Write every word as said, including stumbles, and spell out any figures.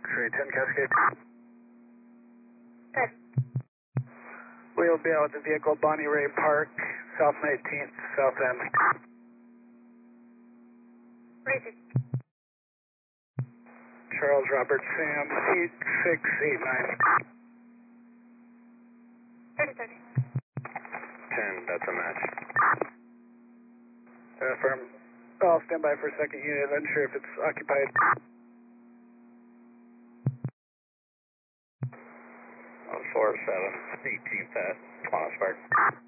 X-ray ten Cascade. Good. We'll be out with the vehicle, Bonnie Ray Park, South nineteenth, South End. Rated. Charles Robert Sam, eight six eight nine. thirty thirty. ten, that's a match. Affirm. I'll stand by for a second unit, unsure if it's occupied. one four seven, eighteenth at Quantus Park.